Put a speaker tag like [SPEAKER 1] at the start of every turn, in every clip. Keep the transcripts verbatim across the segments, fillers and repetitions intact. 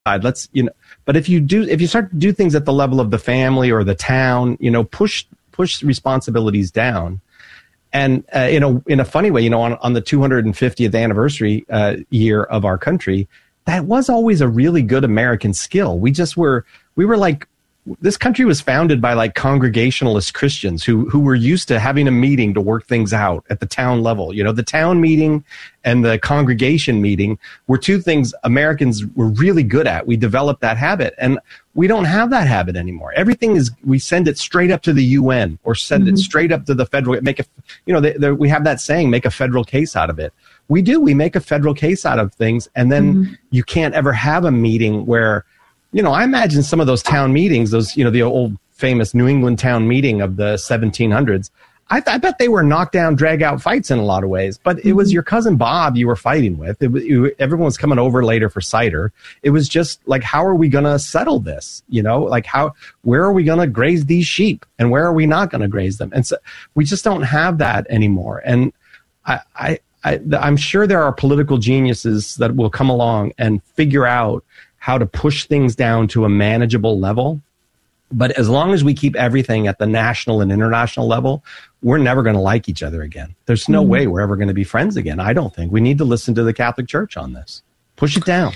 [SPEAKER 1] Let's, you know, but if you do, if you start to do things at the level of the family or the town, you know, push, push responsibilities down. And uh, in a, in a funny way, you know, on, on the two hundred fiftieth anniversary uh, year of our country, that was always a really good American skill. We just were, we were like, this country was founded by like Congregationalist Christians who who were used to having a meeting to work things out at the town level. You know, the town meeting and the congregation meeting were two things Americans were really good at. We developed that habit, and we don't have that habit anymore. Everything is, we send it straight up to the U N or send mm-hmm. it straight up to the federal, make a, you know, they, they, we have that saying, make a federal case out of it. We do, we make a federal case out of things, and then mm-hmm. you can't ever have a meeting where, you know, I imagine some of those town meetings, those, you know, the old famous New England town meeting of the seventeen hundreds, I, I bet they were knockdown, drag-out fights in a lot of ways. But it was your cousin Bob you were fighting with. It, you, everyone was coming over later for cider. It was just like, how are we going to settle this? You know, like how, where are we going to graze these sheep? And where are we not going to graze them? And so we just don't have that anymore. And I, I, I, I'm sure there are political geniuses that will come along and figure out how to push things down to a manageable level. But as long as we keep everything at the national and international level, we're never going to like each other again. There's no mm-hmm. way we're ever going to be friends again. I don't think. We need to listen to the Catholic Church on this. Push it down.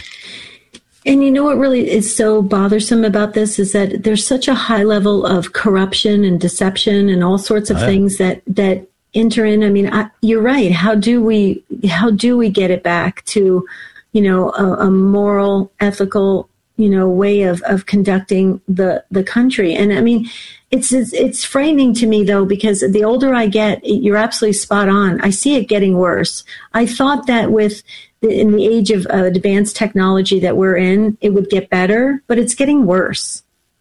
[SPEAKER 2] And you know what really is so bothersome about this is that there's such a high level of corruption and deception and all sorts of uh, things that, that enter in. I mean, I, you're right. How do we, how do we get it back to, you know, a, a moral, ethical, you know, way of, of conducting the, the country? And I mean, it's, it's, it's frightening to me though, because the older I get, you're absolutely spot on. I see it getting worse. I thought that with the, in the age of uh, advanced technology that we're in, it would get better, but it's getting worse.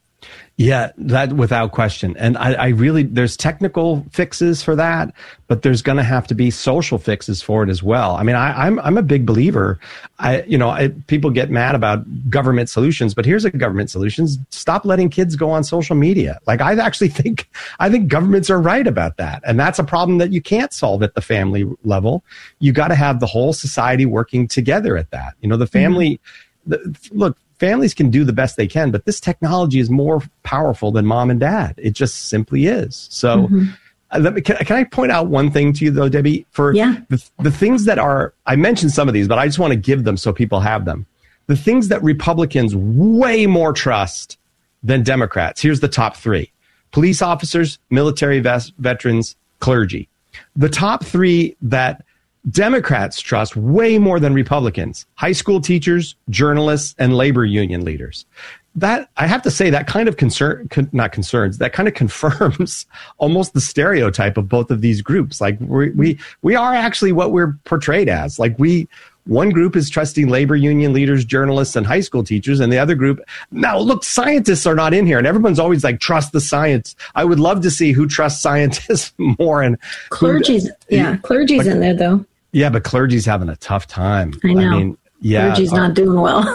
[SPEAKER 1] Yeah, that without question. And I, I really, there's technical fixes for that, but there's going to have to be social fixes for it as well. I mean, I, I'm I'm a big believer. I, you know, I, people get mad about government solutions, but here's a government solution: stop letting kids go on social media. Like, I actually think, I think governments are right about that, and that's a problem that you can't solve at the family level. You got to have the whole society working together at that. You know, the family. Mm-hmm. The, look. Families can do the best they can, but this technology is more powerful than mom and dad. It just simply is. So mm-hmm. uh, let me, can, can I point out one thing to you, though, Debbie? For
[SPEAKER 2] yeah.
[SPEAKER 1] the, the things that are, I mentioned some of these, but I just want to give them so people have them. The things that Republicans way more trust than Democrats. Here's the top three: police officers, military ves- veterans, clergy. The top three that Democrats trust way more than Republicans: high school teachers, journalists, and labor union leaders. That, I have to say, that kind of concern, con, not concerns, that kind of confirms almost the stereotype of both of these groups. Like we, we, we are actually what we're portrayed as. Like we, one group is trusting labor union leaders, journalists, and high school teachers, and the other group, now look, scientists are not in here, and everyone's always like, trust the science. I would love to see who trusts scientists more. And
[SPEAKER 2] clergy's, who, yeah, clergy's like, in there though.
[SPEAKER 1] Yeah, but clergy's having a tough time.
[SPEAKER 2] I know.
[SPEAKER 1] I mean, yeah,
[SPEAKER 2] clergy's not uh, doing well.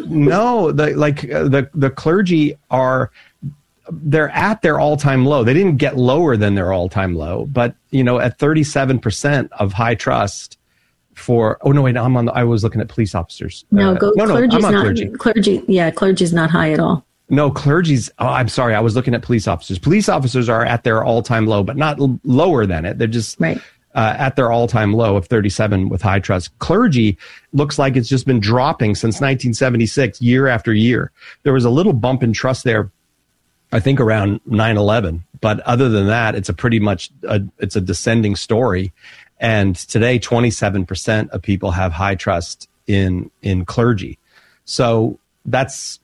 [SPEAKER 1] no, the like uh, the the clergy are, they're at their all-time low. They didn't get lower than their all-time low, but you know, at thirty-seven percent of high trust for. Oh no, wait, I'm on. The, I was looking at police officers.
[SPEAKER 2] No,
[SPEAKER 1] uh,
[SPEAKER 2] go.
[SPEAKER 1] No, no,
[SPEAKER 2] clergy's
[SPEAKER 1] I'm on
[SPEAKER 2] not,
[SPEAKER 1] clergy.
[SPEAKER 2] Clergy, yeah, clergy's not high at all.
[SPEAKER 1] No, clergy's. Oh, I'm sorry. I was looking at police officers. Police officers are at their all-time low, but not l- lower than it. They're just
[SPEAKER 2] right.
[SPEAKER 1] Uh, at their all-time low of thirty-seven with high trust. Clergy looks like it's just been dropping since nineteen seventy-six, year after year. There was a little bump in trust there, I think, around nine eleven. But other than that, it's a pretty much, a, it's a descending story. And today, twenty-seven percent of people have high trust in in clergy. So that's...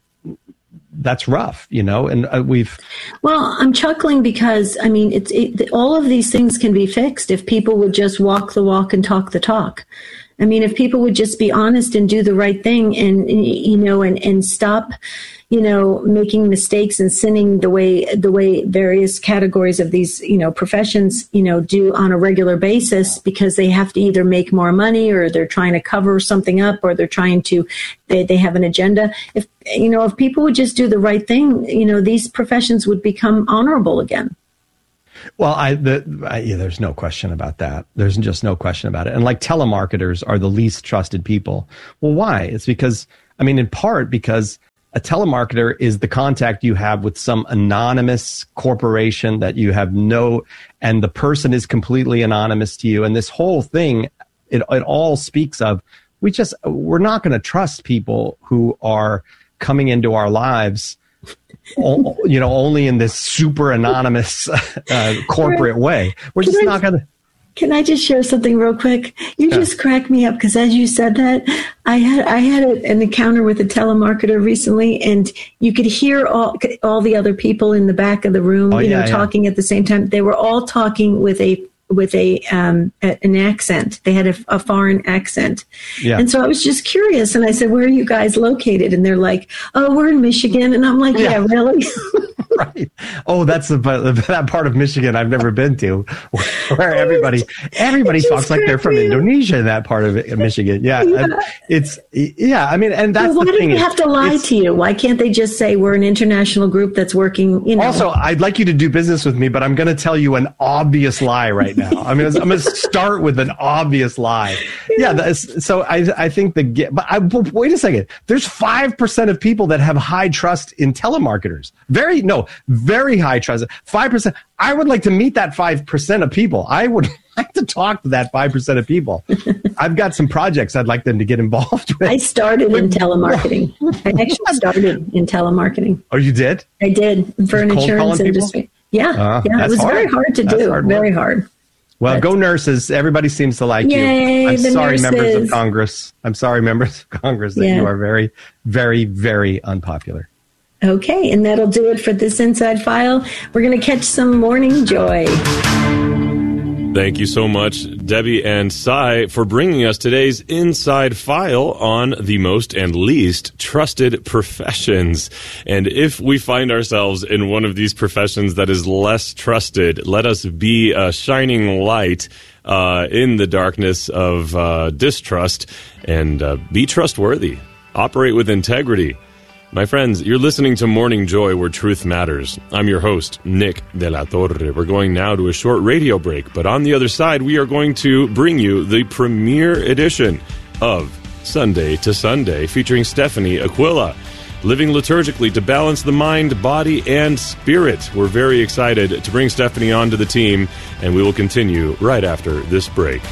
[SPEAKER 1] that's rough, you know, and uh, we've.
[SPEAKER 2] Well, I'm chuckling because, I mean, it's it, all of these things can be fixed if people would just walk the walk and talk the talk. I mean, if people would just be honest and do the right thing and, you know, and, and stop, you know, making mistakes and sinning the way, the way various categories of these, you know, professions, you know, do on a regular basis, because they have to either make more money or they're trying to cover something up or they're trying to, they, they have an agenda. If, you know, if people would just do the right thing, you know, these professions would become honorable again.
[SPEAKER 1] Well, I, the, I, yeah, there's no question about that. There's just no question about it. And like telemarketers are the least trusted people. Well, why? It's because, I mean, in part because a telemarketer is the contact you have with some anonymous corporation that you have no, and the person is completely anonymous to you. And this whole thing, it, it all speaks of, we just, we're not going to trust people who are coming into our lives, you know, only in this super anonymous uh, corporate way. We're just not going to.
[SPEAKER 2] Can I just share something real quick? You yeah. just cracked me up because as you said that, I had I had a, an encounter with a telemarketer recently, and you could hear all all the other people in the back of the room, oh, you yeah, know, talking yeah. at the same time. They were all talking with a with a um a, an accent. They had a, a foreign accent, yeah. And so I was just curious, and I said, "Where are you guys located?" And they're like, "Oh, we're in Michigan," and I'm like, "Yeah, yeah really."
[SPEAKER 1] Right. Oh, that's the that part of Michigan I've never been to, where everybody everybody talks like they're from Indonesia in that part of it, Michigan. Yeah, yeah. It's yeah. I mean, and that's
[SPEAKER 2] well, why
[SPEAKER 1] the
[SPEAKER 2] do
[SPEAKER 1] thing.
[SPEAKER 2] Why do they have to lie to you? Why can't they just say we're an international group that's working? You know.
[SPEAKER 1] Also, I'd like you to do business with me, but I'm going to tell you an obvious lie right now. I mean, I'm going to start with an obvious lie. Yeah. yeah so I I think the but, I, but wait a second. There's five percent of people that have high trust in telemarketers. Very no. Very high trust. five percent. I would like to meet that five percent of people. I would like to talk to that five percent of people. I've got some projects I'd like them to get involved with.
[SPEAKER 2] I started in telemarketing. I actually started in telemarketing.
[SPEAKER 1] Oh, you did?
[SPEAKER 2] I did for an insurance industry. People? Yeah. Uh, yeah. It was hard. very hard to that's do. Hard very hard.
[SPEAKER 1] Well, but, go nurses. Everybody seems to like
[SPEAKER 2] yay,
[SPEAKER 1] you. I'm sorry,
[SPEAKER 2] nurses.
[SPEAKER 1] members of Congress. I'm sorry, members of Congress, that yeah. you are very, very, very unpopular.
[SPEAKER 2] Okay, and that'll do it for this Inside File. We're going to catch some morning joy.
[SPEAKER 3] Thank you so much, Debbie and Cy, for bringing us today's Inside File on the most and least trusted professions. And if we find ourselves in one of these professions that is less trusted, let us be a shining light uh, in the darkness of uh, distrust and uh, be trustworthy. Operate with integrity. My friends, you're listening to Morning Joy, where truth matters. I'm your host, Nick De La Torre. We're going now to a short radio break, but on the other side, we are going to bring you the premiere edition of Sunday to Sunday, featuring Stephanie Aquila, living liturgically to balance the mind, body, and spirit. We're very excited to bring Stephanie onto the team, and we will continue right after this break.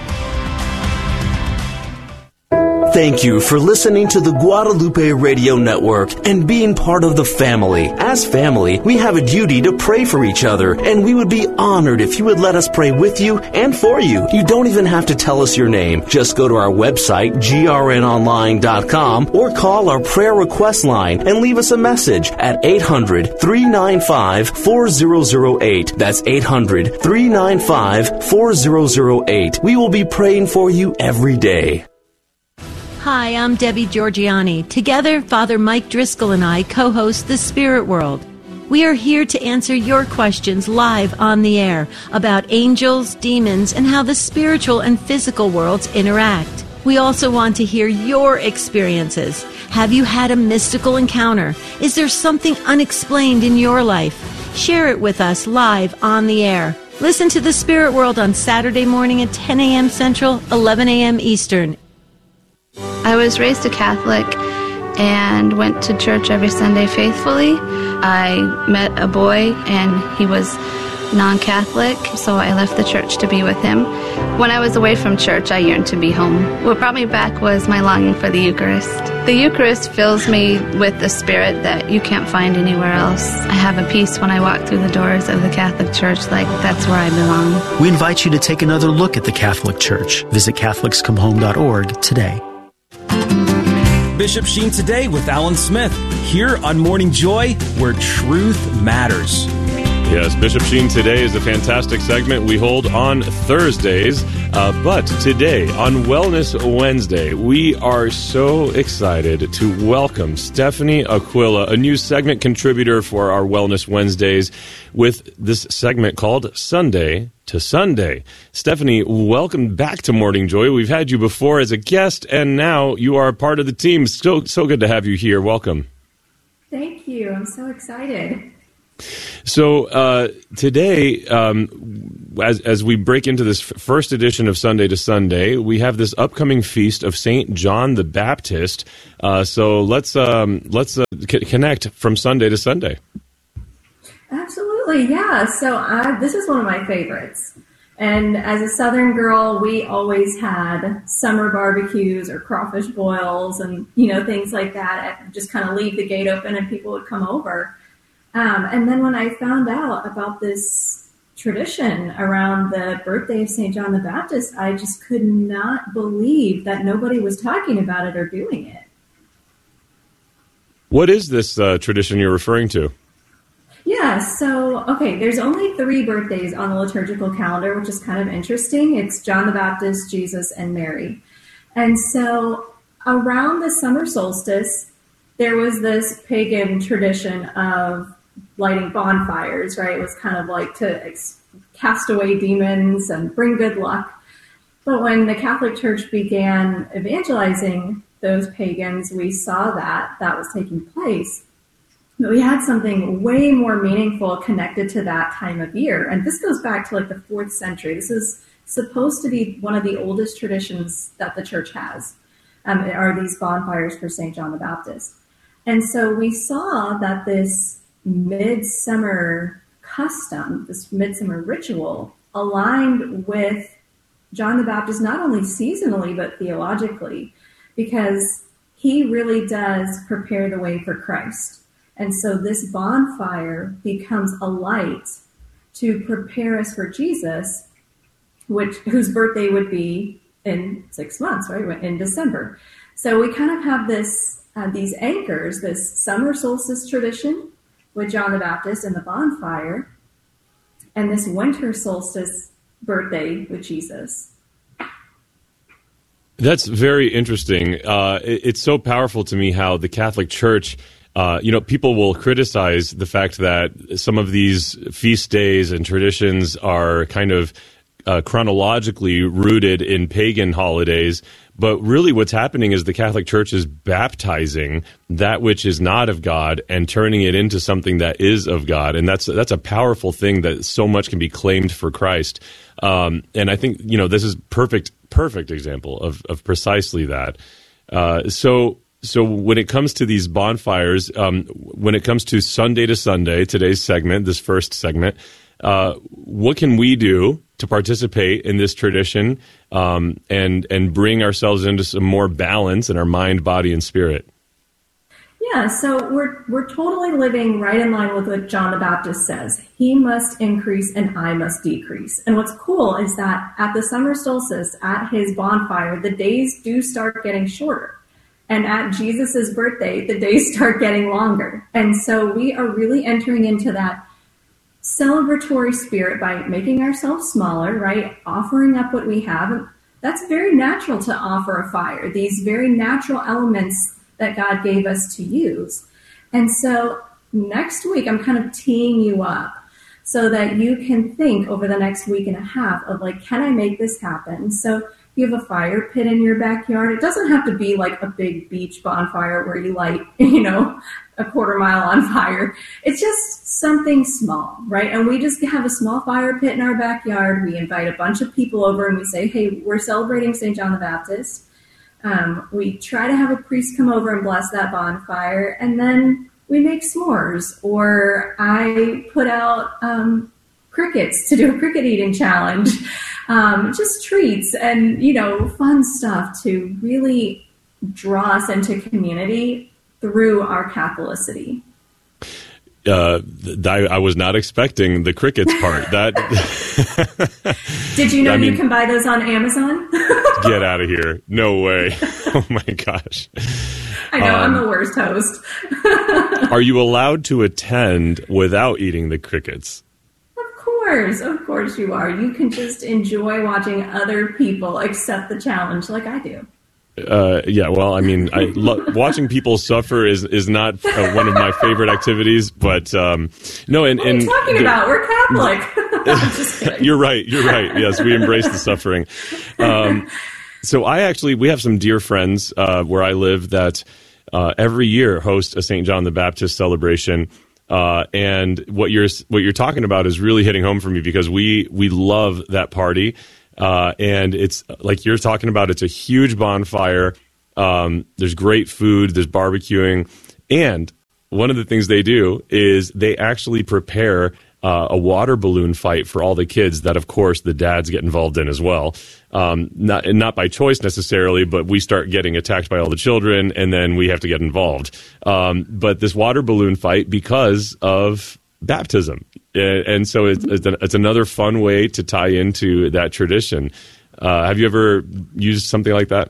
[SPEAKER 4] Thank you for listening to the Guadalupe Radio Network and being part of the family. As family, we have a duty to pray for each other, and we would be honored if you would let us pray with you and for you. You don't even have to tell us your name. Just go to our website, G R N online dot com, or call our prayer request line and leave us a message at eight hundred, three nine five, four zero zero eight. That's eight hundred, three nine five, four zero zero eight. We will be praying for you every day.
[SPEAKER 5] Hi, I'm Debbie Georgiani. Together, Father Mike Driscoll and I co-host The Spirit World. We are here to answer your questions live on the air about angels, demons, and how the spiritual and physical worlds interact. We also want to hear your experiences. Have you had a mystical encounter? Is there something unexplained in your life? Share it with us live on the air. Listen to The Spirit World on Saturday morning at ten a.m. Central, eleven a.m. Eastern.
[SPEAKER 6] I was raised a Catholic and went to church every Sunday faithfully. I met a boy and he was non-Catholic, so I left the church to be with him. When I was away from church, I yearned to be home. What brought me back was my longing for the Eucharist. The Eucharist fills me with the spirit that you can't find anywhere else. I have a peace when I walk through the doors of the Catholic Church, like that's where I belong.
[SPEAKER 7] We invite you to take another look at the Catholic Church. Visit Catholics Come Home dot org today.
[SPEAKER 8] Bishop Sheen Today with Alan Smith, here on Morning Joy, where truth matters.
[SPEAKER 3] Yes, Bishop Sheen Today is a fantastic segment we hold on Thursdays. Uh, but today, on Wellness Wednesday, we are so excited to welcome Stephanie Aquila, a new segment contributor for our Wellness Wednesdays, with this segment called Sunday to Sunday. Stephanie, welcome back to Morning Joy. We've had you before as a guest, and now you are a part of the team. So, so good to have you here. Welcome.
[SPEAKER 9] Thank you. I'm so excited.
[SPEAKER 3] So uh, today, um, as as we break into this f- first edition of Sunday to Sunday, we have this upcoming feast of Saint John the Baptist. Uh, so let's um, let's uh, c- connect from Sunday to Sunday.
[SPEAKER 9] Absolutely, yeah. So I, this is one of my favorites. And as a Southern girl, we always had summer barbecues or crawfish boils and, you know, things like that. I'd just kind of leave the gate open and people would come over. Um, and then when I found out about this tradition around the birthday of Saint John the Baptist, I just could not believe that nobody was talking about it or doing it.
[SPEAKER 3] What is this uh, tradition you're referring to?
[SPEAKER 9] Yeah, so, okay, there's only three birthdays on the liturgical calendar, which is kind of interesting. It's John the Baptist, Jesus, and Mary. And so around the summer solstice, there was this pagan tradition of lighting bonfires, right? It was kind of like to ex- cast away demons and bring good luck. But when the Catholic Church began evangelizing those pagans, we saw that that was taking place. But we had something way more meaningful connected to that time of year. And this goes back to like the fourth century. This is supposed to be one of the oldest traditions that the church has, um, are these bonfires for Saint John the Baptist. And so we saw that this midsummer custom, this midsummer ritual, aligned with John the Baptist, not only seasonally, but theologically, because he really does prepare the way for Christ. And so this bonfire becomes a light to prepare us for Jesus, which whose birthday would be in six months, right, in December. So we kind of have this uh, these anchors, this summer solstice tradition with John the Baptist and the bonfire, and this winter solstice birthday with Jesus.
[SPEAKER 3] That's very interesting. Uh, it, it's so powerful to me how the Catholic Church, uh, you know, people will criticize the fact that some of these feast days and traditions are kind of uh, chronologically rooted in pagan holidays. But really what's happening is the Catholic Church is baptizing that which is not of God and turning it into something that is of God. And that's that's a powerful thing, that so much can be claimed for Christ. Um, and I think, you know, this is perfect, perfect example of, of precisely that. Uh, so so when it comes to these bonfires, um, when it comes to Sunday to Sunday, today's segment, this first segment, uh, what can we do to participate in this tradition um, and and bring ourselves into some more balance in our mind, body, and spirit?
[SPEAKER 9] Yeah, so we're we're totally living right in line with what John the Baptist says. He must increase and I must decrease. And what's cool is that at the summer solstice, at his bonfire, the days do start getting shorter. And at Jesus's birthday, the days start getting longer. And so we are really entering into that celebratory spirit by making ourselves smaller, right? Offering up what we have. That's very natural to offer a fire, these very natural elements that God gave us to use. And so next week, I'm kind of teeing you up so that you can think over the next week and a half of like, can I make this happen? So you have a fire pit in your backyard. It doesn't have to be like a big beach bonfire where you light, you know, a quarter mile on fire. It's just something small, right? And we just have a small fire pit in our backyard. We invite a bunch of people over and we say, hey, we're celebrating Saint John the Baptist. Um, we try to have a priest come over and bless that bonfire, and then we make s'mores, or I put out um, crickets to do a cricket eating challenge. Um, just treats and, you know, fun stuff to really draw us into community through our Catholicity.
[SPEAKER 3] Uh, I, I was not expecting the crickets part. That
[SPEAKER 9] Did you know
[SPEAKER 3] I
[SPEAKER 9] you
[SPEAKER 3] mean,
[SPEAKER 9] can buy those on Amazon?
[SPEAKER 3] Get out of here. No way. Oh, my gosh.
[SPEAKER 9] I know,
[SPEAKER 3] um,
[SPEAKER 9] I'm the worst host.
[SPEAKER 3] Are you allowed to attend without eating the crickets?
[SPEAKER 9] Of course. Of course you are. You can just enjoy watching other people accept the challenge like I do.
[SPEAKER 3] Uh, yeah, well, I mean, I lo- watching people suffer is is not uh, one of my favorite activities, but um, no. And,
[SPEAKER 9] what are you
[SPEAKER 3] and
[SPEAKER 9] talking
[SPEAKER 3] the,
[SPEAKER 9] about? We're Catholic. I'm just kidding.
[SPEAKER 3] You're right. You're right. Yes, we embrace the suffering. Um, so I actually, we have some dear friends uh, where I live that uh, every year host a Saint John the Baptist celebration. Uh, and what you're what you're talking about is really hitting home for me, because we we love that party, uh, and it's like you're talking about. It's a huge bonfire. Um, there's great food. There's barbecuing, and one of the things they do is they actually prepare uh, a water balloon fight for all the kids. That, of course, the dads get involved in as well. Um, not not by choice necessarily, but we start getting attacked by all the children, and then we have to get involved. Um, but this water balloon fight because of baptism, and, and so it's, it's, an, it's another fun way to tie into that tradition. Uh, have you ever used something like that?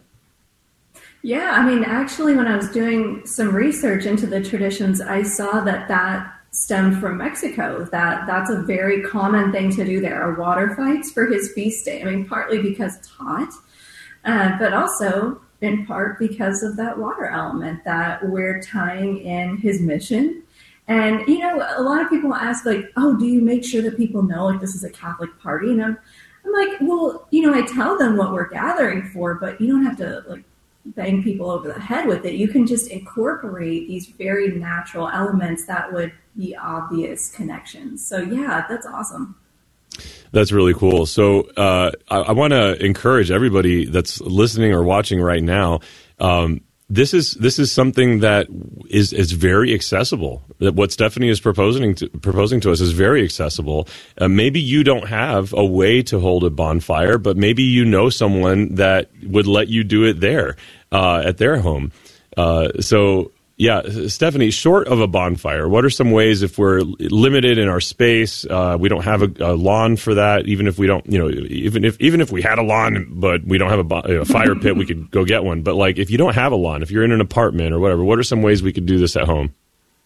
[SPEAKER 9] Yeah, I mean, actually, when I was doing some research into the traditions, I saw that that stemmed from Mexico, that that's a very common thing to do there, are water fights for his feast day. I mean, partly because it's hot, uh, but also in part because of that water element that we're tying in his mission. And, you know, a lot of people ask, like, oh, do you make sure that people know, like, this is a Catholic party? And I'm, I'm like, well, you know, I tell them what we're gathering for, but you don't have to, like, bang people over the head with it. You can just incorporate these very natural elements that would be obvious connections. So yeah, that's awesome.
[SPEAKER 3] That's really cool. So uh, I, I want to encourage everybody that's listening or watching right now. Um, this is this is something that is is very accessible. That what Stephanie is proposing to, proposing to us is very accessible. Uh, maybe you don't have a way to hold a bonfire, but maybe you know someone that would let you do it there uh, at their home. Uh, so. Yeah, Stephanie, short of a bonfire, what are some ways, if we're limited in our space, uh, we don't have a, a lawn for that, even if we don't, you know, even if even if we had a lawn, but we don't have a, a fire pit, we could go get one. But like, if you don't have a lawn, if you're in an apartment or whatever, what are some ways we could do this at home?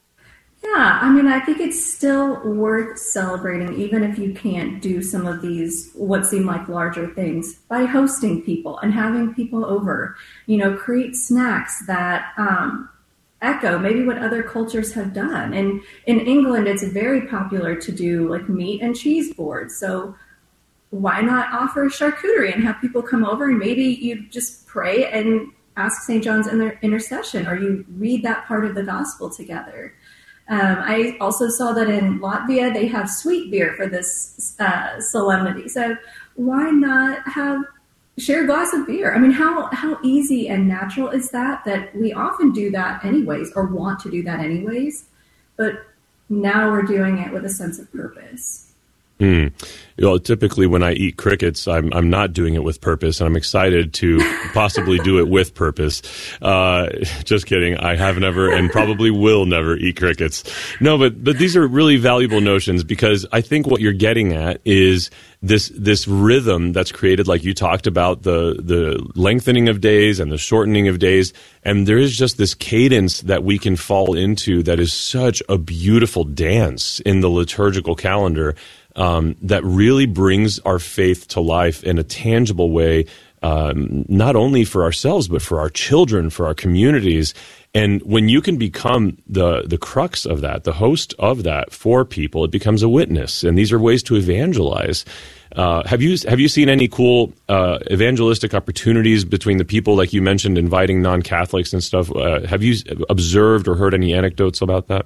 [SPEAKER 9] Yeah, I mean, I think it's still worth celebrating, even if you can't do some of these, what seem like larger things, by hosting people and having people over, you know, create snacks that, um, echo maybe what other cultures have done. And in England, it's very popular to do like meat and cheese boards. So why not offer charcuterie and have people come over, and maybe you just pray and ask Saint John's inter- intercession, or you read that part of the gospel together. Um, I also saw that in Latvia, they have sweet beer for this uh, solemnity. So why not have share a glass of beer? I mean, how, how easy and natural is that, that we often do that anyways, or want to do that anyways, but now we're doing it with a sense of purpose.
[SPEAKER 3] Mm. You know, typically when I eat crickets, I'm I'm not doing it with purpose, and I'm excited to possibly do it with purpose. Uh, just kidding. I have never and probably will never eat crickets. No, but but these are really valuable notions, because I think what you're getting at is this this rhythm that's created, like you talked about, the the lengthening of days and the shortening of days, and there is just this cadence that we can fall into that is such a beautiful dance in the liturgical calendar. Um, that really brings our faith to life in a tangible way, um, not only for ourselves, but for our children, for our communities. And when you can become the the crux of that, the host of that for people, it becomes a witness. And these are ways to evangelize. Uh, have you have you seen any cool uh, evangelistic opportunities between the people, like you mentioned, inviting non-Catholics and stuff? Uh, have you observed or heard any anecdotes about that?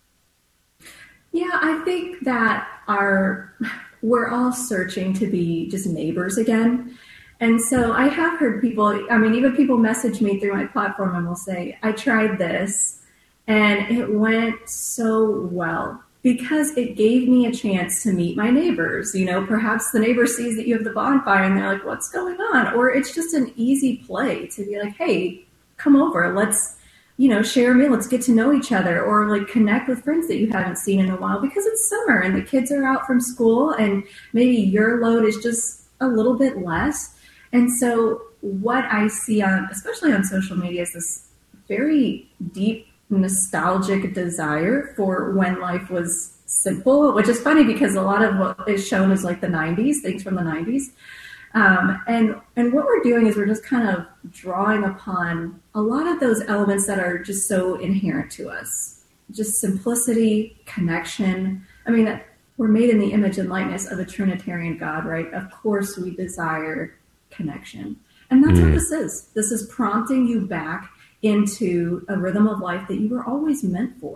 [SPEAKER 9] Yeah, I think that our we're all searching to be just neighbors again. And so I have heard people, I mean, even people message me through my platform and will say, I tried this and it went so well because it gave me a chance to meet my neighbors. You know, perhaps the neighbor sees that you have the bonfire and they're like, what's going on? Or it's just an easy play to be like, hey, come over, let's, you know, share a meal, let's get to know each other, or like connect with friends that you haven't seen in a while, because it's summer and the kids are out from school and maybe your load is just a little bit less. And so what I see on, especially on social media, is this very deep nostalgic desire for when life was simple, which is funny because a lot of what is shown is like the nineties, things from the nineties. Um, and, and what we're doing is we're just kind of drawing upon a lot of those elements that are just so inherent to us. Just simplicity, connection. I mean, that we're made in the image and likeness of a Trinitarian God, right? Of course we desire connection. And that's mm. what this is. This is prompting you back into a rhythm of life that you were always meant for.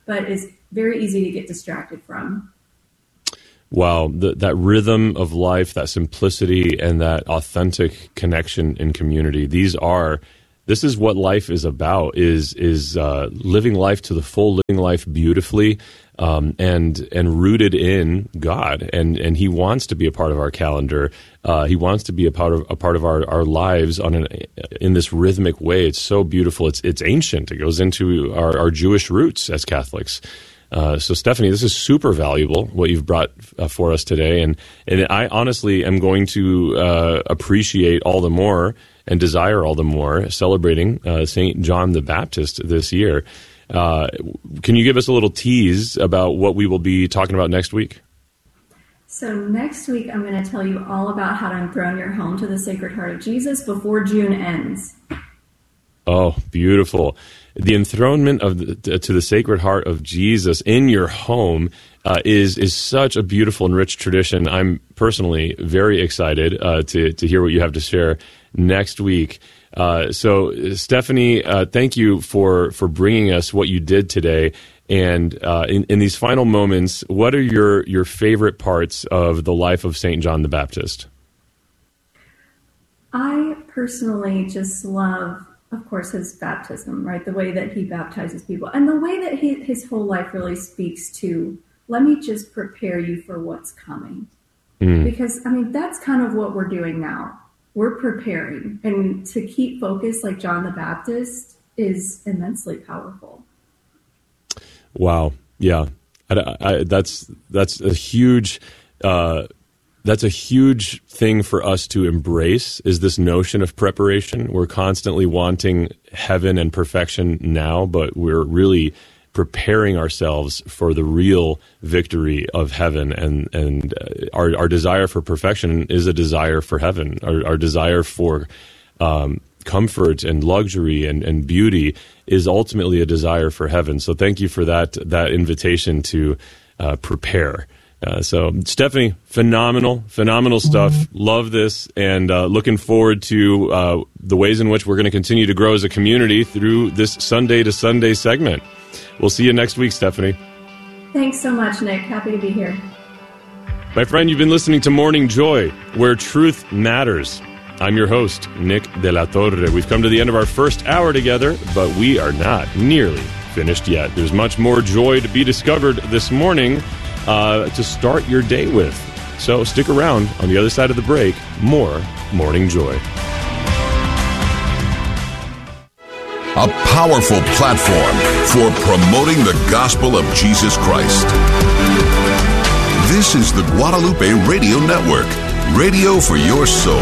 [SPEAKER 9] but is very easy to get distracted from.
[SPEAKER 3] Wow, the, that rhythm of life, that simplicity, and that authentic connection in community, these are, this is what life is about, is is uh, living life to the full, living life beautifully, um, and and rooted in God. And, and he wants to be a part of our calendar. Uh, he wants to be a part of a part of our, our lives on an, in this rhythmic way. It's so beautiful. It's it's ancient. It goes into our, our Jewish roots as Catholics. Uh, so, Stephanie, this is super valuable, what you've brought uh, for us today. And, and I honestly am going to uh, appreciate all the more and desire all the more celebrating uh, Saint John the Baptist this year. Uh, can you give us a little tease about what we will be talking about next week?
[SPEAKER 9] So next week, I'm going to tell you all about how to enthrone your home to the Sacred Heart of Jesus before June ends.
[SPEAKER 3] Oh, beautiful. The enthronement of the, to the Sacred Heart of Jesus in your home uh, is is such a beautiful and rich tradition. I'm personally very excited uh, to to hear what you have to share next week. Uh, so, Stephanie, uh, thank you for for bringing us what you did today. And uh, in, in these final moments, what are your your favorite parts of the life of Saint John the Baptist?
[SPEAKER 9] I personally just love, of course, his baptism, right? The way that he baptizes people and the way that he, his whole life really speaks to, let me just prepare you for what's coming. Mm. Because, I mean, that's kind of what we're doing now. We're preparing. And to keep focused like John the Baptist is immensely powerful.
[SPEAKER 3] Wow. Yeah. I, I, that's, that's a huge, uh, That's a huge thing for us to embrace, is this notion of preparation. We're constantly wanting heaven and perfection now, but we're really preparing ourselves for the real victory of heaven. And, and our, our desire for perfection is a desire for heaven. Our, our desire for um, comfort and luxury and, and beauty is ultimately a desire for heaven. So thank you for that, that invitation to uh, prepare. Uh, so, Stephanie, phenomenal, phenomenal stuff. Love this, and uh, looking forward to uh, the ways in which we're going to continue to grow as a community through this Sunday to Sunday segment. We'll see you next week, Stephanie.
[SPEAKER 9] Thanks so much, Nick. Happy to be here.
[SPEAKER 3] My friend, you've been listening to Morning Joy, where truth matters. I'm your host, Nick De La Torre. We've come to the end of our first hour together, but we are not nearly finished yet. There's much more joy to be discovered this morning. Uh, to start your day with. So stick around. On the other side of the break, more Morning Joy.
[SPEAKER 10] A powerful platform for promoting the gospel of Jesus Christ. This is the Guadalupe Radio Network, radio for your soul.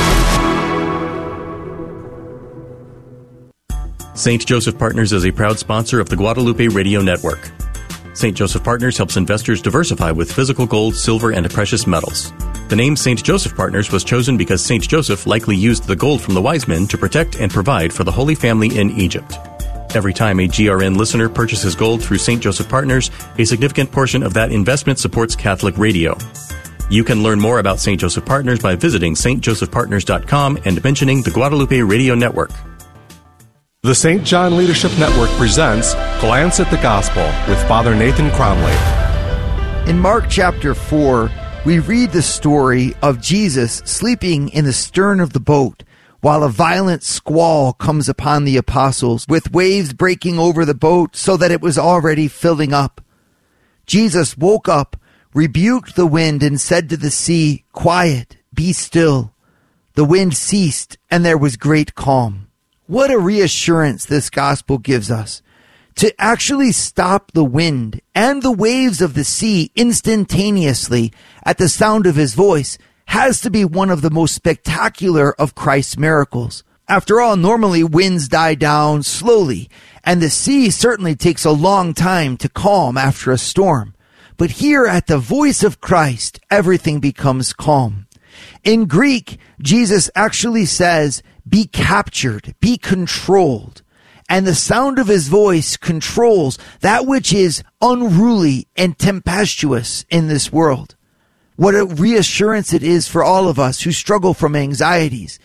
[SPEAKER 11] Saint Joseph Partners is a proud sponsor of the Guadalupe Radio Network. Saint Joseph Partners helps investors diversify with physical gold, silver, and precious metals. The name Saint Joseph Partners was chosen because Saint Joseph likely used the gold from the wise men to protect and provide for the Holy Family in Egypt. Every time a G R N listener purchases gold through Saint Joseph Partners, a significant portion of that investment supports Catholic radio. You can learn more about Saint Joseph Partners by visiting s t joseph partners dot com and mentioning the Guadalupe Radio Network.
[SPEAKER 12] The Saint John Leadership Network presents Glance at the Gospel with Father Nathan Cromley.
[SPEAKER 13] In Mark chapter four, we read the story of Jesus sleeping in the stern of the boat while a violent squall comes upon the apostles, with waves breaking over the boat so that it was already filling up. Jesus woke up, rebuked the wind, and said to the sea, "Quiet, be still." The wind ceased, and there was great calm. What a reassurance this gospel gives us. To actually stop the wind and the waves of the sea instantaneously at the sound of his voice has to be one of the most spectacular of Christ's miracles. After all, normally winds die down slowly, and the sea certainly takes a long time to calm after a storm. But here at the voice of Christ, everything becomes calm. In Greek, Jesus actually says, be captured, be controlled. And the sound of his voice controls that which is unruly and tempestuous in this world. What a reassurance it is for all of us who struggle from anxieties.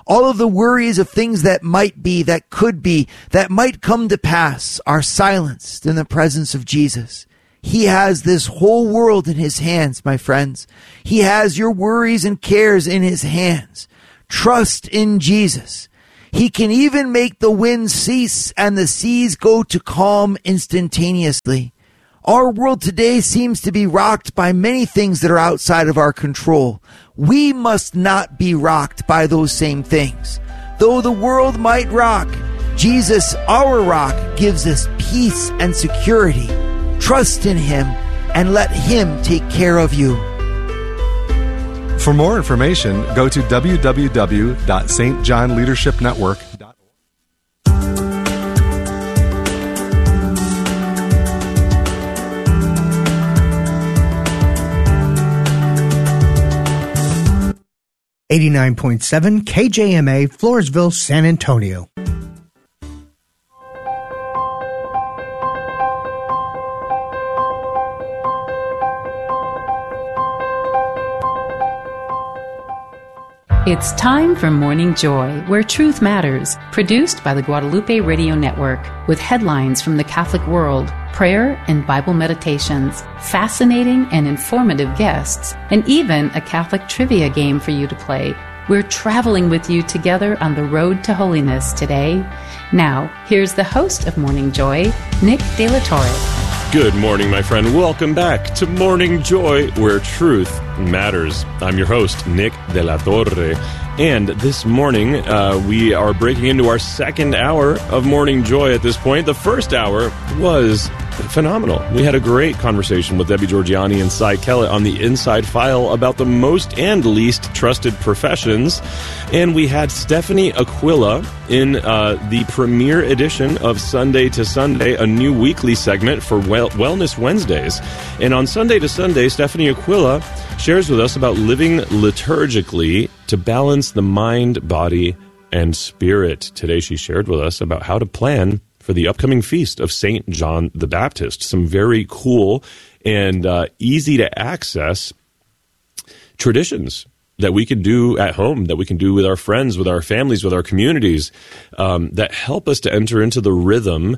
[SPEAKER 13] All of the worries of things that might be, that could be, that might come to pass are silenced in the presence of Jesus. He has this whole world in his hands, my friends. He has your worries and cares in his hands. Trust in Jesus. He can even make the wind cease and the seas go to calm instantaneously. Our world today seems to be rocked by many things that are outside of our control. We must not be rocked by those same things. Though the world might rock, Jesus, our rock, gives us peace and security. Trust in him and let him take care of you.
[SPEAKER 12] For more information, go to w w w dot s t john leadership network dot org.
[SPEAKER 14] eighty-nine point seven K J M A, Floresville, San Antonio.
[SPEAKER 15] It's time for Morning Joy, where truth matters, produced by the Guadalupe Radio Network, with headlines from the Catholic world, prayer and Bible meditations, fascinating and informative guests, and even a Catholic trivia game for you to play. We're traveling with you together on the road to holiness today. Now, here's the host of Morning Joy, Nick De La Torre.
[SPEAKER 3] Good morning, my friend. Welcome back to Morning Joy, where truth matters. I'm your host, Nick De La Torre. And this morning, uh, we are breaking into our second hour of Morning Joy at this point. The first hour was phenomenal. We had a great conversation with Debbie Georgianni and Cy Kellett on the Inside File about the most and least trusted professions. And we had Stephanie Aquila in uh, the premiere edition of Sunday to Sunday, a new weekly segment for well- Wellness Wednesdays. And on Sunday to Sunday, Stephanie Aquila shares with us about living liturgically to balance the mind, body, and spirit. Today she shared with us about how to plan for the upcoming feast of Saint John the Baptist. Some very cool and uh, easy to access traditions that we can do at home, that we can do with our friends, with our families, with our communities, um, that help us to enter into the rhythm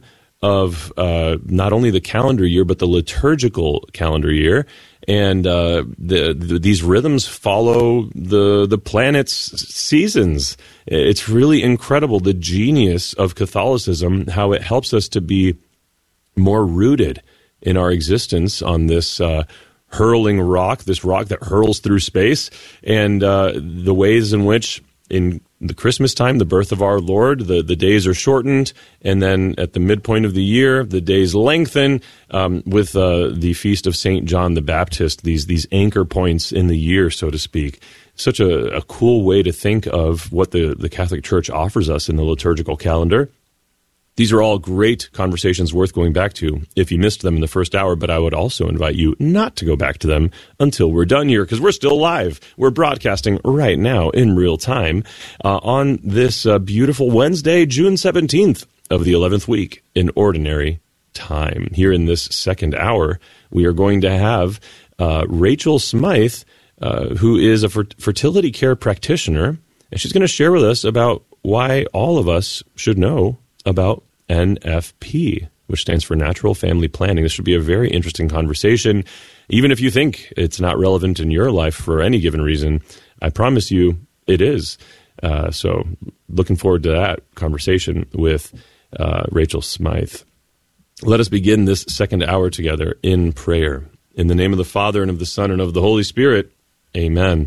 [SPEAKER 3] of uh, not only the calendar year, but the liturgical calendar year. And uh, the, the, these rhythms follow the the planet's seasons. It's really incredible, the genius of Catholicism, how it helps us to be more rooted in our existence on this uh, hurling rock, this rock that hurls through space, and uh, the ways in which in the Christmas time, the birth of our Lord, the, the days are shortened, and then at the midpoint of the year, the days lengthen um, with uh, the feast of Saint John the Baptist, these these anchor points in the year, so to speak. Such a, a cool way to think of what the, the Catholic Church offers us in the liturgical calendar. These are all great conversations worth going back to if you missed them in the first hour, but I would also invite you not to go back to them until we're done here, because we're still live. We're broadcasting right now in real time uh, on this uh, beautiful Wednesday, June seventeenth of the eleventh week in Ordinary Time. Here in this second hour, we are going to have uh, Rachel Smythe, uh, who is a fer- fertility care practitioner, and she's going to share with us about why all of us should know about N F P, which stands for Natural Family Planning. This should be a very interesting conversation. Even if you think it's not relevant in your life for any given reason, I promise you it is. Uh, so looking forward to that conversation with uh, Rachel Smythe. Let us begin this second hour together in prayer. In the name of the Father, and of the Son, and of the Holy Spirit, amen.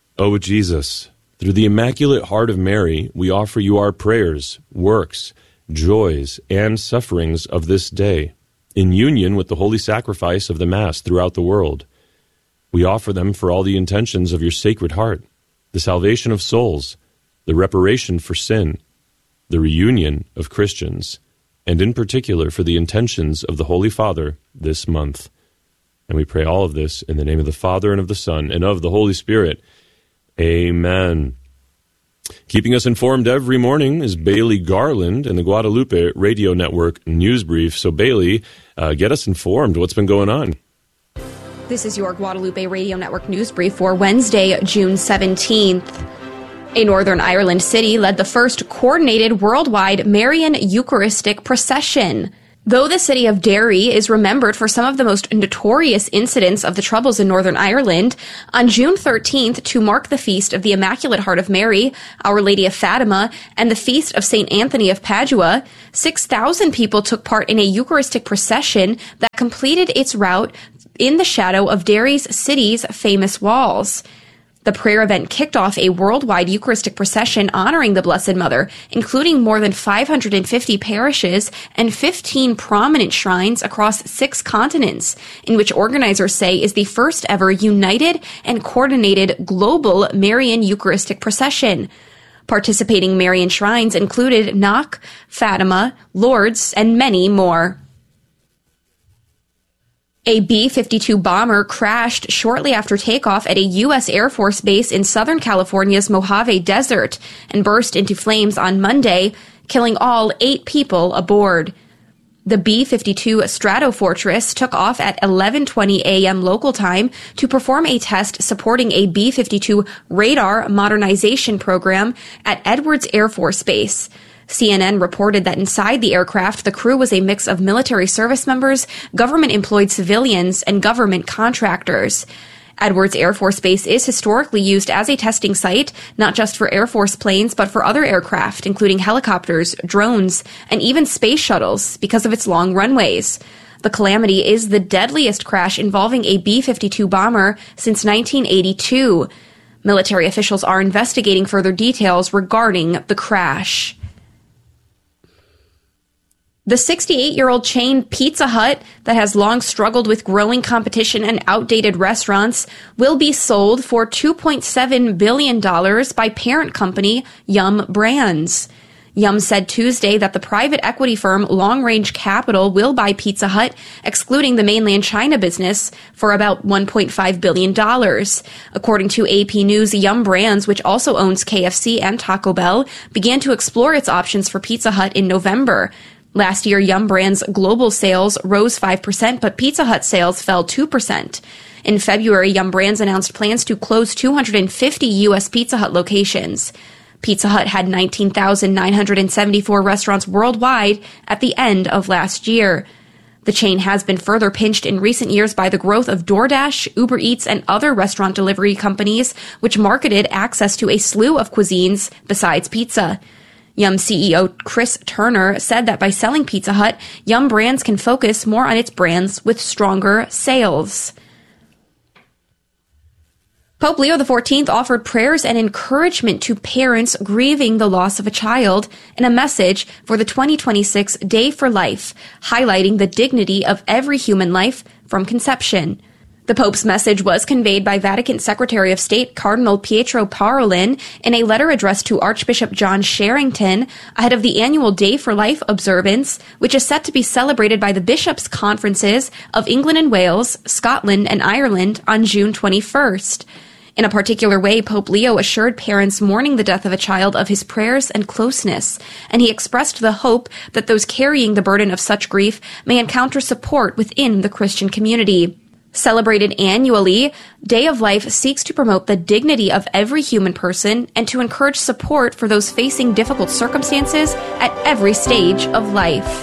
[SPEAKER 3] O Jesus, through the Immaculate Heart of Mary, we offer you our prayers, works, joys, and sufferings of this day, in union with the holy sacrifice of the Mass throughout the world. We offer them for all the intentions of your Sacred Heart, the salvation of souls, the reparation for sin, the reunion of Christians, and in particular for the intentions of the Holy Father this month. And we pray all of this in the name of the Father, and of the Son, and of the Holy Spirit. Amen. Keeping us informed every morning is Bailey Garland and the Guadalupe Radio Network News Brief. So, Bailey, uh, get us informed. What's been going on?
[SPEAKER 16] This is your Guadalupe Radio Network News Brief for Wednesday, June seventeenth. A Northern Ireland city led the first coordinated worldwide Marian Eucharistic procession. Though the city of Derry is remembered for some of the most notorious incidents of the Troubles in Northern Ireland, on June thirteenth, to mark the feast of the Immaculate Heart of Mary, Our Lady of Fatima, and the feast of Saint Anthony of Padua, six thousand people took part in a Eucharistic procession that completed its route in the shadow of Derry's city's famous walls. The prayer event kicked off a worldwide Eucharistic procession honoring the Blessed Mother, including more than five hundred fifty parishes and fifteen prominent shrines across six continents, in which organizers say is the first ever united and coordinated global Marian Eucharistic procession. Participating Marian shrines included Knock, Fatima, Lourdes, and many more. A B fifty-two bomber crashed shortly after takeoff at a U S Air Force base in Southern California's Mojave Desert and burst into flames on Monday, killing all eight people aboard. The B fifty-two Stratofortress took off at eleven twenty a.m. local time to perform a test supporting a B fifty-two radar modernization program at Edwards Air Force Base. C N N reported that inside the aircraft, the crew was a mix of military service members, government-employed civilians, and government contractors. Edwards Air Force Base is historically used as a testing site, not just for Air Force planes, but for other aircraft, including helicopters, drones, and even space shuttles, because of its long runways. The calamity is the deadliest crash involving a B fifty-two bomber since nineteen eighty-two. Military officials are investigating further details regarding the crash. The sixty-eight-year-old chain Pizza Hut, that has long struggled with growing competition and outdated restaurants, will be sold for two point seven billion dollars by parent company Yum Brands. Yum said Tuesday that the private equity firm Long Range Capital will buy Pizza Hut, excluding the mainland China business, for about one point five billion dollars. According to A P News, Yum Brands, which also owns K F C and Taco Bell, began to explore its options for Pizza Hut in November. Last year, Yum Brands' global sales rose five percent, but Pizza Hut sales fell two percent. In February, Yum Brands announced plans to close two hundred fifty U S Pizza Hut locations. Pizza Hut had nineteen thousand nine hundred seventy-four restaurants worldwide at the end of last year. The chain has been further pinched in recent years by the growth of DoorDash, Uber Eats, and other restaurant delivery companies, which marketed access to a slew of cuisines besides pizza. Yum C E O Chris Turner said that by selling Pizza Hut, Yum Brands can focus more on its brands with stronger sales. Pope Leo the fourteenth offered prayers and encouragement to parents grieving the loss of a child in a message for the twenty twenty-six Day for Life, highlighting the dignity of every human life from conception. The Pope's message was conveyed by Vatican Secretary of State Cardinal Pietro Parolin in a letter addressed to Archbishop John Sherrington ahead of the annual Day for Life observance, which is set to be celebrated by the bishops' conferences of England and Wales, Scotland, and Ireland on June twenty-first. In a particular way, Pope Leo assured parents mourning the death of a child of his prayers and closeness, and he expressed the hope that those carrying the burden of such grief may encounter support within the Christian community. Celebrated annually, Day of Life seeks to promote the dignity of every human person and to encourage support for those facing difficult circumstances at every stage of life.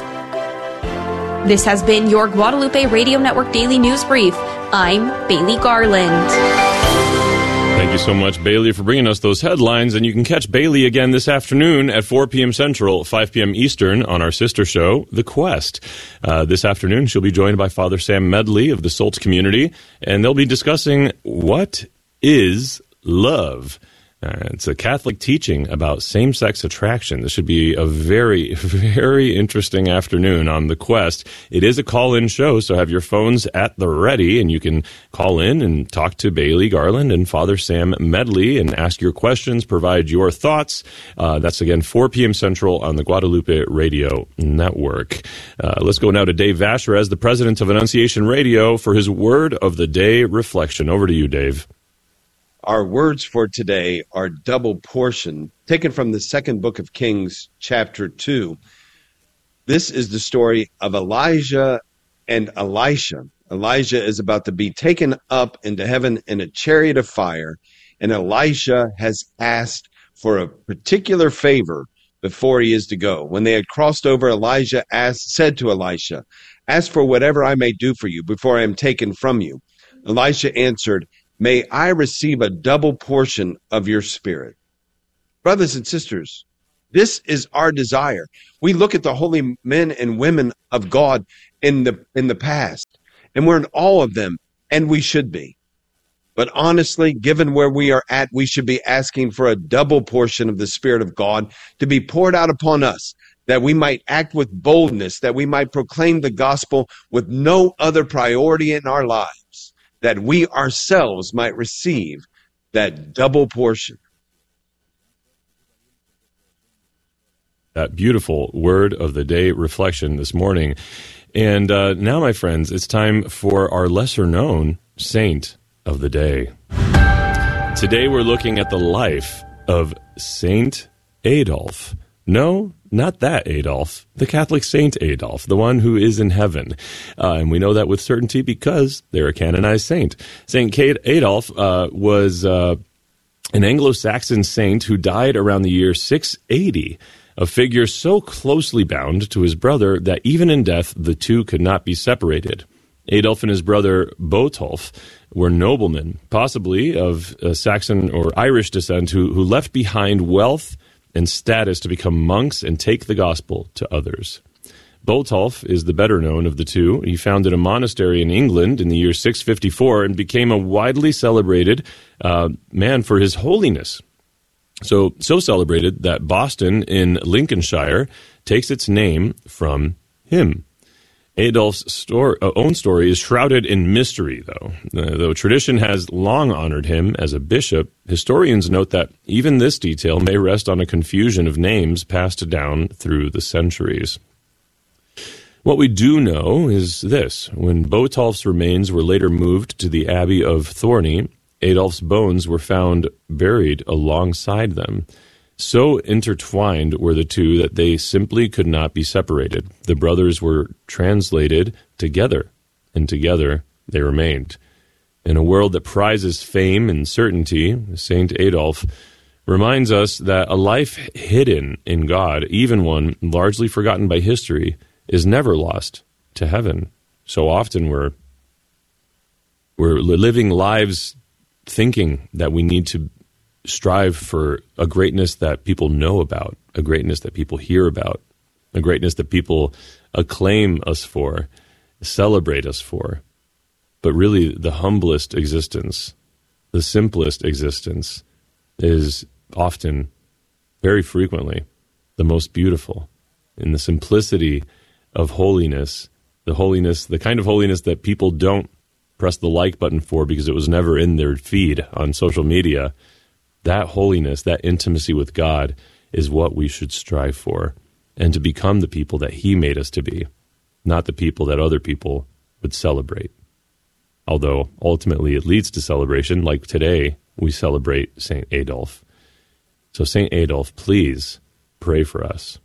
[SPEAKER 16] This has been your Guadalupe Radio Network Daily News Brief. I'm Bailey Garland.
[SPEAKER 3] Thank you so much, Bailey, for bringing us those headlines. And you can catch Bailey again this afternoon at four p.m. Central, five p.m. Eastern on our sister show, The Quest. Uh, this afternoon, she'll be joined by Father Sam Medley of the Sults community, and they'll be discussing what is love. Uh, it's a Catholic teaching about same-sex attraction. This should be a very, very interesting afternoon on The Quest. It is a call-in show, so have your phones at the ready, and you can call in and talk to Bailey Garland and Father Sam Medley and ask your questions, provide your thoughts. Uh, that's, again, four p.m. Central on the Guadalupe Radio Network. Uh, let's go now to Dave Vasherez, the president of Annunciation Radio, for his Word of the Day reflection. Over to you, Dave.
[SPEAKER 17] Our words for today are double portion, taken from the second book of Kings, chapter two. This is the story of Elijah and Elisha. Elijah is about to be taken up into heaven in a chariot of fire, and Elisha has asked for a particular favor before he is to go. When they had crossed over, Elijah asked, said to Elisha, "Ask for whatever I may do for you before I am taken from you." Elisha answered, "May I receive a double portion of your spirit." Brothers and sisters, this is our desire. We look at the holy men and women of God in the in the past, and we're in awe of them, and we should be. But honestly, given where we are at, we should be asking for a double portion of the Spirit of God to be poured out upon us, that we might act with boldness, that we might proclaim the gospel with no other priority in our lives, that we ourselves might receive that double portion.
[SPEAKER 3] That beautiful word of the day reflection this morning. And uh, now, my friends, it's time for our lesser known saint of the day. Today we're looking at the life of Saint Adolf. No, not that Adolf, the Catholic Saint Adolf, the one who is in heaven. Uh, and we know that with certainty because they're a canonized saint. Saint Adolf uh, was uh, an Anglo-Saxon saint who died around the year six eighty, a figure so closely bound to his brother that even in death the two could not be separated. Adolf and his brother Botolf were noblemen, possibly of uh, Saxon or Irish descent, who, who left behind wealth and status to become monks and take the gospel to others. Botolf is the better known of the two. He founded a monastery in England in the year six fifty-four and became a widely celebrated uh, man for his holiness. So, so celebrated that Boston in Lincolnshire takes its name from him. Adolf's story, uh, own story is shrouded in mystery, though. Uh, though tradition has long honored him as a bishop, historians note that even this detail may rest on a confusion of names passed down through the centuries. What we do know is this. When Botolf's remains were later moved to the Abbey of Thorney, Adolf's bones were found buried alongside them. So intertwined were the two that they simply could not be separated. The brothers were translated together, and together they remained. In a world that prizes fame and certainty, Saint Adolf reminds us that a life hidden in God, even one largely forgotten by history, is never lost to heaven. So often we're, we're living lives thinking that we need to strive for a greatness that people know about, a greatness that people hear about, a greatness that people acclaim us for, celebrate us for. But really, the humblest existence, the simplest existence, is often, very frequently, the most beautiful. In the simplicity of holiness, the holiness, the kind of holiness that people don't press the like button for because it was never in their feed on social media. That holiness, that intimacy with God is what we should strive for, and to become the people that he made us to be, not the people that other people would celebrate. Although ultimately it leads to celebration, like today we celebrate Saint Adolf. So Saint Adolf, please pray for us.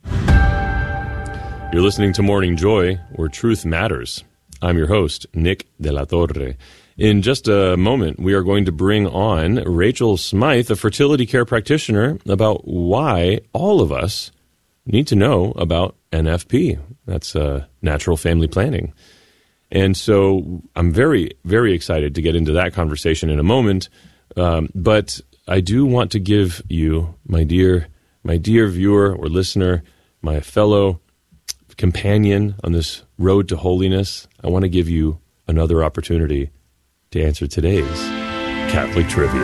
[SPEAKER 3] You're listening to Morning Joy, where truth matters. I'm your host, Nick De La Torre. In just a moment, we are going to bring on Rachel Smythe, a fertility care practitioner, about why all of us need to know about N F P. That's uh, natural family planning. And so I'm very, very excited to get into that conversation in a moment. Um, but I do want to give you, my dear, my dear viewer or listener, my fellow companion on this road to holiness, I want to give you another opportunity to answer today's Catholic Trivia.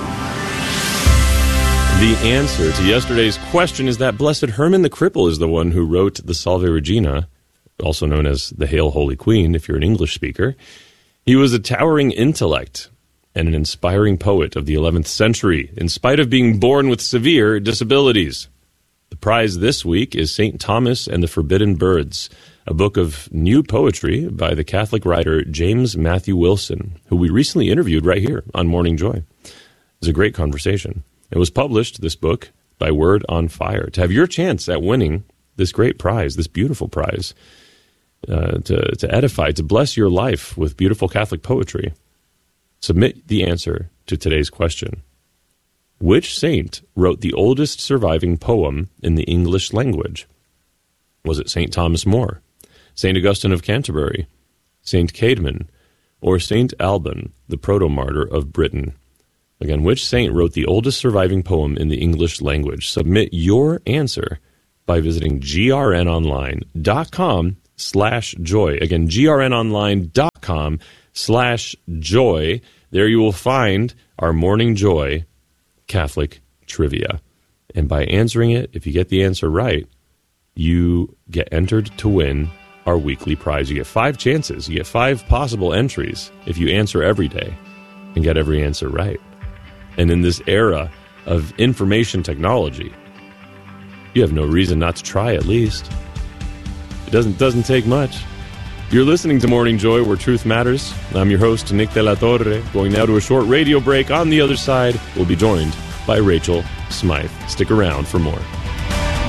[SPEAKER 3] The answer to yesterday's question is that Blessed Herman the Cripple is the one who wrote the Salve Regina, also known as the Hail Holy Queen if you're an English speaker. He was a towering intellect and an inspiring poet of the eleventh century, in spite of being born with severe disabilities. The prize this week is Saint Thomas and the Forbidden Birds, a book of new poetry by the Catholic writer James Matthew Wilson, who we recently interviewed right here on Morning Joy. It was a great conversation. It was published, this book, by Word on Fire. To have your chance at winning this great prize, this beautiful prize, uh, to, to edify, to bless your life with beautiful Catholic poetry, submit the answer to today's question. Which saint wrote the oldest surviving poem in the English language? Was it Saint Thomas More, Saint Augustine of Canterbury, Saint Caedmon, or Saint Alban, the proto-martyr of Britain? Again, which saint wrote the oldest surviving poem in the English language? Submit your answer by visiting grnonline.com slash joy. Again, grnonline.com slash joy. There you will find our Morning Joy Catholic Trivia. And by answering it, if you get the answer right, you get entered to win our weekly prize. You get five chances. You get five possible entries if you answer every day and get every answer right. And in this era of information technology, you have no reason not to try at least. It doesn't doesn't take much. You're listening to Morning Joy, where truth matters. I'm your host, Nick de la Torre. Going now to a short radio break. On the other side, we'll be joined by Rachel Smythe. Stick around for more.